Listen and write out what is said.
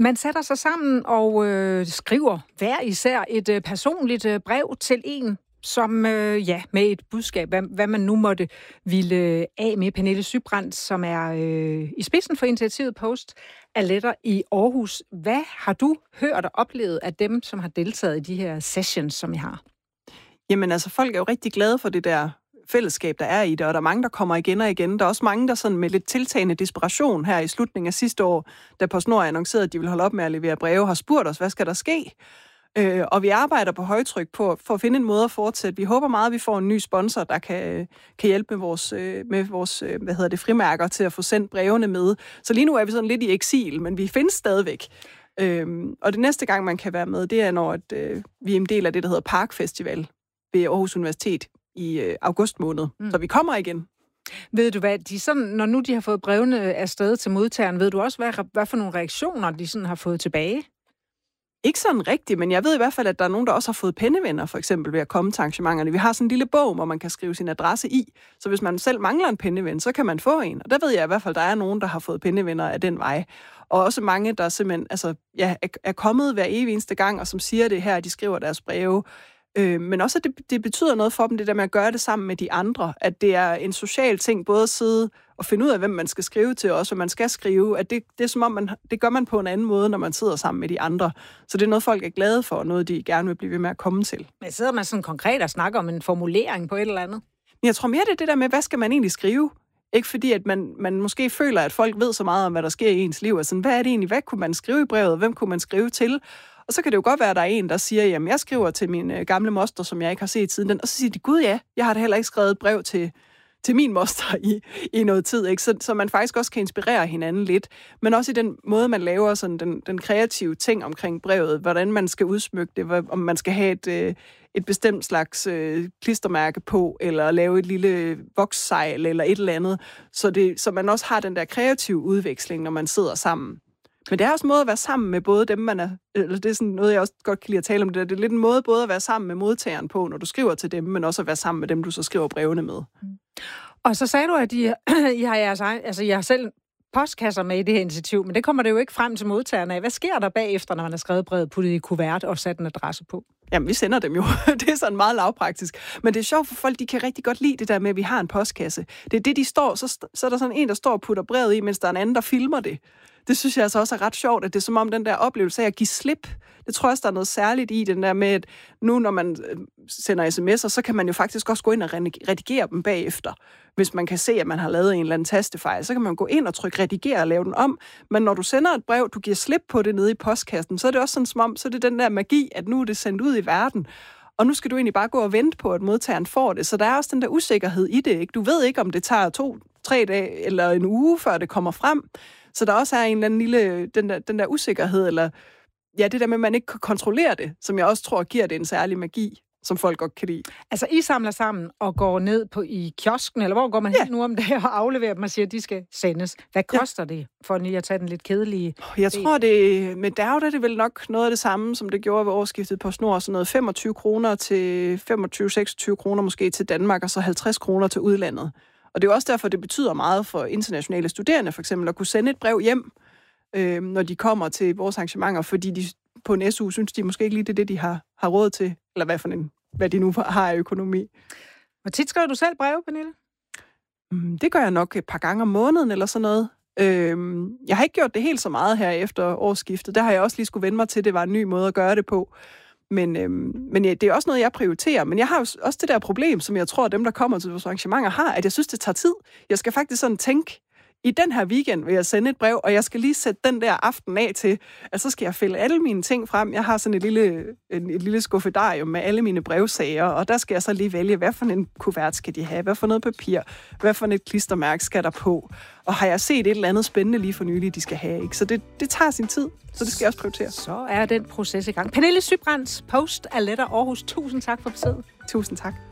Man sætter sig sammen og skriver hver især et personligt brev til en, som med et budskab, hvad man nu måtte ville af med. Pernille Sybrand, som er i spidsen for initiativet Post af Letter i Aarhus. Hvad har du hørt og oplevet af dem, som har deltaget i de her sessions, som I har? Jamen altså, folk er jo rigtig glade for det der fællesskab, der er i det, og der er mange, der kommer igen og igen. Der er også mange, der sådan med lidt tiltagende desperation her i slutningen af sidste år, da PostNord annoncerede, at de vil holde op med at levere breve, har spurgt os, hvad skal der ske? Og vi arbejder på højtryk for at finde en måde at fortsætte. Vi håber meget, at vi får en ny sponsor, der kan hjælpe med vores frimærker til at få sendt brevene med. Så lige nu er vi sådan lidt i eksil, men vi findes stadigvæk. Og det næste gang, man kan være med, det er, når vi er en del af det, der hedder Park Festival ved Aarhus Universitet i august måned. Så vi kommer igen. Ved du hvad, når nu de har fået brevene afsted til modtageren, ved du også, hvad for nogle reaktioner de sådan har fået tilbage? Ikke sådan rigtigt, men jeg ved i hvert fald, at der er nogen, der også har fået pennevenner, for eksempel ved at komme til arrangementerne. Vi har sådan en lille bog, hvor man kan skrive sin adresse i, så hvis man selv mangler en penneven, så kan man få en. Og der ved jeg i hvert fald, at der er nogen, der har fået pennevenner af den vej. Og også mange, der simpelthen er kommet hver evig eneste gang, og som siger det her, at de skriver deres breve. Men også, at det betyder noget for dem, det der med at gøre det sammen med de andre. At det er en social ting, både at sidde og finde ud af, hvem man skal skrive til, og også hvad man skal skrive. At det er som om, det gør man på en anden måde, når man sidder sammen med de andre. Så det er noget, folk er glade for, og noget, de gerne vil blive ved med at komme til. Men sidder man sådan konkret og snakker om en formulering på et eller andet? Jeg tror mere, det er det der med, hvad skal man egentlig skrive? Ikke fordi, at man måske føler, at folk ved så meget om, hvad der sker i ens liv. Altså, hvad er det egentlig? Hvad kunne man skrive i brevet? Hvem kunne man skrive til? Og så kan det jo godt være, at der er en, der siger, jamen jeg skriver til min gamle moster, som jeg ikke har set siden den. Og så siger de, gud ja, jeg har da heller ikke skrevet et brev til min moster i noget tid. Ikke? Så man faktisk også kan inspirere hinanden lidt. Men også i den måde, man laver sådan den kreative ting omkring brevet. Hvordan man skal udsmykke det. Om man skal have et bestemt slags klistermærke på, eller lave et lille vokssejl, eller et eller andet. Så man også har den der kreative udveksling, når man sidder sammen. Men det er også en måde at være sammen med både dem, man er... Eller det er sådan noget, jeg også godt kan lide at tale om det. Det er lidt en måde både at være sammen med modtageren på, når du skriver til dem, men også at være sammen med dem, du så skriver brevene med. Og så sagde du, at I har selv postkasser med i det her initiativ, men det kommer det jo ikke frem til modtagerne af. Hvad sker der bagefter, når man har skrevet brevet, puttet i kuvert og sat en adresse på? Jamen, vi sender dem jo. Det er sådan meget lavpraktisk. Men det er sjovt for folk, de kan rigtig godt lide det der med, at vi har en postkasse. Det er det, de står, så er der sådan en, der står og putter brevet i, mens der er en anden, der filmer det. Det synes jeg altså også er ret sjovt, at det er som om den der oplevelse af at give slip. Det tror jeg også, der er noget særligt i den der med, at nu når man sender sms'er, så kan man jo faktisk også gå ind og redigere dem bagefter. Hvis man kan se, at man har lavet en eller anden tastefejl, så kan man gå ind og trykke redigere og lave den om. Men når du sender et brev, du giver slip på det nede i postkassen, så er det også sådan som om, så er det den der magi, at nu er det sendt ud i verden. Og nu skal du egentlig bare gå og vente på, at modtageren får det. Så der er også den der usikkerhed i det. Ikke? Du ved ikke, om det tager 2-3 dage eller en uge, før det kommer frem. Så der også er en eller anden lille, den der usikkerhed, eller ja, det der med, at man ikke kan kontrollere det, som jeg også tror giver det en særlig magi, som folk godt kan lide. Altså, I samler sammen og går ned i kiosken, eller hvor går man hen nu om dagen og afleverer dem og siger, at de skal sendes? Hvad koster det for lige at tage den lidt kedelige? Jeg tror, det med DAO, det er vel nok noget af det samme, som det gjorde ved årsskiftet på PostNord. Sådan noget 25 kroner til 25-26 kroner måske til Danmark, og så 50 kroner til udlandet. Og det er også derfor, det betyder meget for internationale studerende, for eksempel, at kunne sende et brev hjem, når de kommer til vores arrangementer, fordi de på en SU synes, de måske ikke lige det, de har råd til, eller hvad de nu har af økonomi. Hvor tit skriver du selv breve, Pernille? Det gør jeg nok et par gange om måneden, eller sådan noget. Jeg har ikke gjort det helt så meget her efter årsskiftet. Der har jeg også lige skulle vende mig til, det var en ny måde at gøre det på. Men ja, det er også noget, jeg prioriterer. Men jeg har jo også det der problem, som jeg tror, at dem, der kommer til vores arrangementer, har, at jeg synes, det tager tid. Jeg skal faktisk sådan tænke, i den her weekend vil jeg sende et brev, og jeg skal lige sætte den der aften af til, at så skal jeg fælde alle mine ting frem. Jeg har sådan et lille skuffedarium med alle mine brevsager, og der skal jeg så lige vælge, hvad for en kuvert skal de have, hvad for noget papir, hvad for et klistermærke skal der på, og har jeg set et eller andet spændende lige for nylig, de skal have, ikke? Så det tager sin tid, så det skal jeg også prioritere. Så er den proces i gang. Pernille Sybrand, Post af Letter Aarhus. Tusind tak for besøget. Tusind tak.